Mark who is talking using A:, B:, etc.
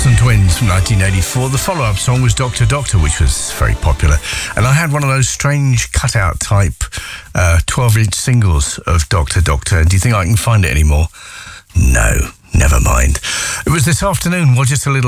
A: Olsen Twins from 1984. The follow-up song was Doctor Doctor, which was very popular. And I had one of those strange cutout type 12-inch singles of Doctor Doctor. Do you think I can find it anymore? No, never mind. It was this afternoon, well, just a little